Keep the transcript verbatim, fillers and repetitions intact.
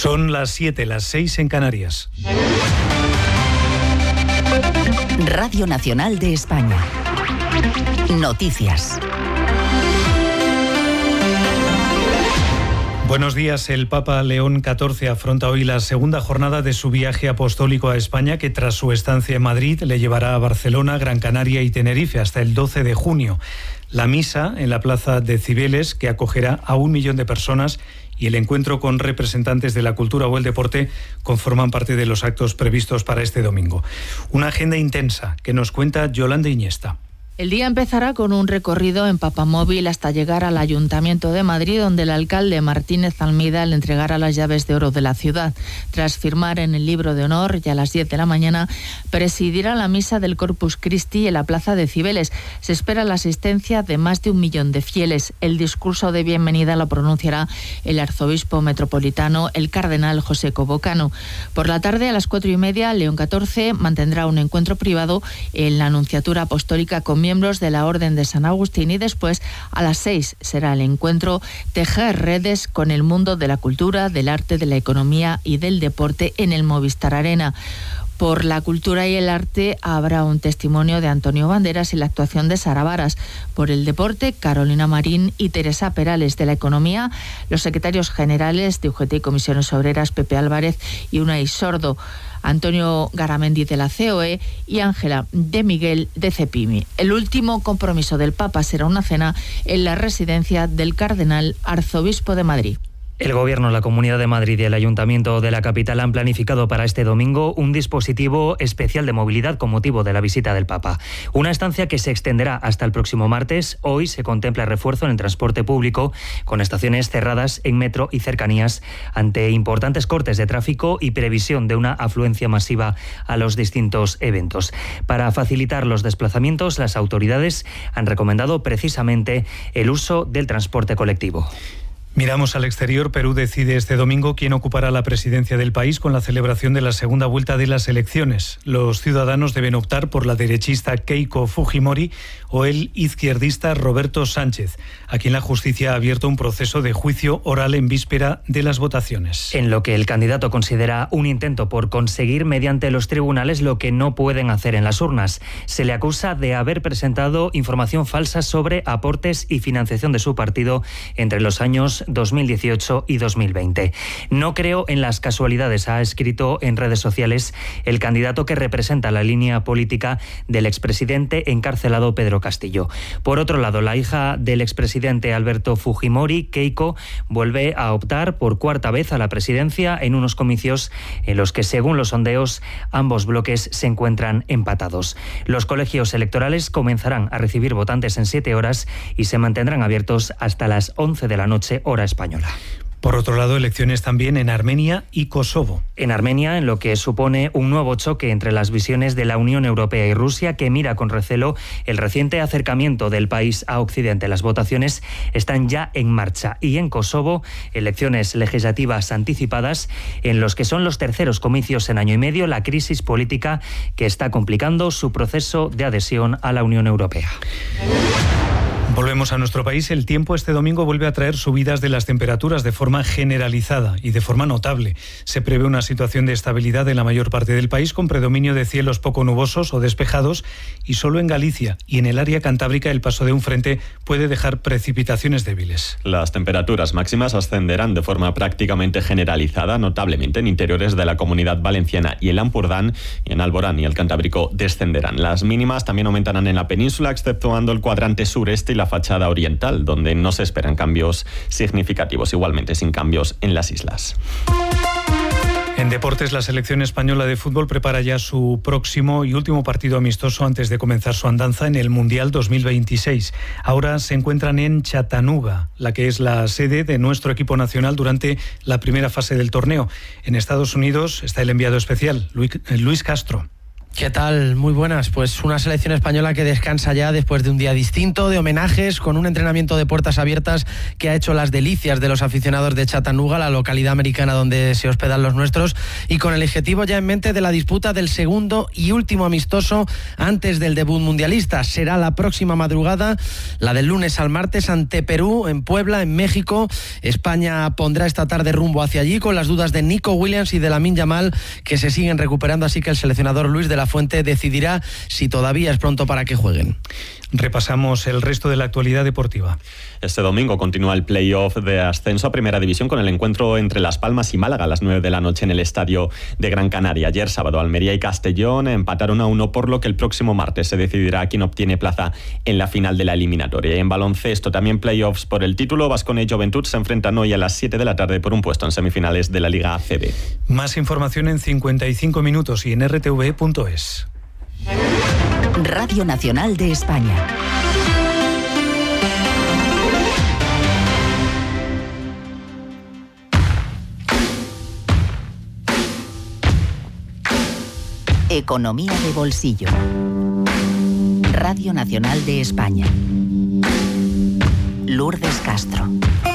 Son las siete, las seis en Canarias. Radio Nacional de España. Noticias. Buenos días. El Papa León catorce afronta hoy la segunda jornada de su viaje apostólico a España, que tras su estancia en Madrid le llevará a Barcelona, Gran Canaria y Tenerife hasta el doce de junio. La misa en la plaza de Cibeles, que acogerá a un millón de personas, y el encuentro con representantes de la cultura o el deporte conforman parte de los actos previstos para este domingo. Una agenda intensa que nos cuenta Yolanda Iniesta. El día empezará con un recorrido en papamóvil hasta llegar al Ayuntamiento de Madrid, donde el alcalde Martínez Almeida le entregará las llaves de oro de la ciudad. Tras firmar en el libro de honor, ya a las diez de la mañana, presidirá la misa del Corpus Christi en la plaza de Cibeles. Se espera la asistencia de más de un millón de fieles. El discurso de bienvenida lo pronunciará el arzobispo metropolitano, el cardenal José Cobocano. Por la tarde, a las cuatro y media, León catorce mantendrá un encuentro privado en la Anunciatura Apostólica con miembros de la Orden de San Agustín, y después a las seis será el encuentro Tejer Redes con el mundo de la cultura, del arte, de la economía y del deporte en el Movistar Arena. Por la cultura y el arte habrá un testimonio de Antonio Banderas y la actuación de Sara Varas. Por el deporte, Carolina Marín y Teresa Perales. De la economía, los secretarios generales de U G T y Comisiones Obreras, Pepe Álvarez y Unai Sordo, Antonio Garamendi de la C O E y Ángela de Miguel de Cepimi. El último compromiso del Papa será una cena en la residencia del cardenal arzobispo de Madrid. El Gobierno, la Comunidad de Madrid y el Ayuntamiento de la capital han planificado para este domingo un dispositivo especial de movilidad con motivo de la visita del Papa. Una estancia que se extenderá hasta el próximo martes. Hoy se contempla refuerzo en el transporte público, con estaciones cerradas en metro y cercanías ante importantes cortes de tráfico y previsión de una afluencia masiva a los distintos eventos. Para facilitar los desplazamientos, las autoridades han recomendado precisamente el uso del transporte colectivo. Miramos al exterior. Perú decide este domingo quién ocupará la presidencia del país con la celebración de la segunda vuelta de las elecciones. Los ciudadanos deben optar por la derechista Keiko Fujimori o el izquierdista Roberto Sánchez, a quien la justicia ha abierto un proceso de juicio oral en víspera de las votaciones. En lo que el candidato considera un intento por conseguir mediante los tribunales lo que no pueden hacer en las urnas. Se le acusa de haber presentado información falsa sobre aportes y financiación de su partido entre los años dos mil dieciocho y dos mil veinte. No creo en las casualidades, ha escrito en redes sociales el candidato que representa la línea política del expresidente encarcelado Pedro Castillo. Por otro lado, la hija del expresidente Alberto Fujimori, Keiko, vuelve a optar por cuarta vez a la presidencia en unos comicios en los que, según los sondeos, ambos bloques se encuentran empatados. Los colegios electorales comenzarán a recibir votantes en siete horas y se mantendrán abiertos hasta las once de la noche, hora española. Por otro lado, elecciones también en Armenia y Kosovo. En Armenia, en lo que supone un nuevo choque entre las visiones de la Unión Europea y Rusia, que mira con recelo el reciente acercamiento del país a Occidente. Las votaciones están ya en marcha. Y en Kosovo, elecciones legislativas anticipadas, en los que son los terceros comicios en año y medio, la crisis política que está complicando su proceso de adhesión a la Unión Europea. Volvemos a nuestro país. El tiempo este domingo vuelve a traer subidas de las temperaturas de forma generalizada y de forma notable. Se prevé una situación de estabilidad en la mayor parte del país, con predominio de cielos poco nubosos o despejados, y solo en Galicia y en el área cantábrica el paso de un frente puede dejar precipitaciones débiles. Las temperaturas máximas ascenderán de forma prácticamente generalizada, notablemente en interiores de la Comunidad Valenciana y el Ampurdán, y en Alborán y el Cantábrico descenderán. Las mínimas también aumentarán en la península, exceptuando el cuadrante sureste y la fachada oriental, donde no se esperan cambios significativos, igualmente sin cambios en las islas. En deportes, la selección española de fútbol prepara ya su próximo y último partido amistoso antes de comenzar su andanza en el Mundial dos mil veintiséis. Ahora se encuentran en Chattanooga, la que es la sede de nuestro equipo nacional durante la primera fase del torneo. En Estados Unidos está el enviado especial, Luis Castro. ¿Qué tal? Muy buenas. Pues una selección española que descansa ya después de un día distinto, de homenajes, con un entrenamiento de puertas abiertas que ha hecho las delicias de los aficionados de Chattanooga, la localidad americana donde se hospedan los nuestros, y con el objetivo ya en mente de la disputa del segundo y último amistoso antes del debut mundialista. Será la próxima madrugada, la del lunes al martes, ante Perú, en Puebla, en México. España pondrá esta tarde rumbo hacia allí con las dudas de Nico Williams y de Lamine Yamal, que se siguen recuperando, así que el seleccionador Luis de la Fuente decidirá si todavía es pronto para que jueguen. Repasamos el resto de la actualidad deportiva. Este domingo continúa el playoff de ascenso a Primera División con el encuentro entre Las Palmas y Málaga a las nueve de la noche en el Estadio de Gran Canaria. Ayer sábado Almería y Castellón empataron a uno, por lo que el próximo martes se decidirá quién obtiene plaza en la final de la eliminatoria. Y en baloncesto también playoffs por el título. Baskonia y Joventut se enfrentan hoy a las siete de la tarde por un puesto en semifinales de la Liga A C B. Más información en cincuenta y cinco minutos y en r t v punto es. Radio Nacional de España. Economía de bolsillo. Radio Nacional de España. Lourdes Castro.